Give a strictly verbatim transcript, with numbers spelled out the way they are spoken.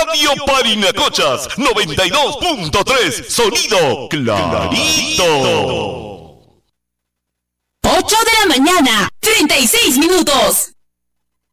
Radio Parinacochas noventa y dos punto tres. Sonido clarito. ocho de la mañana, treinta y seis minutos.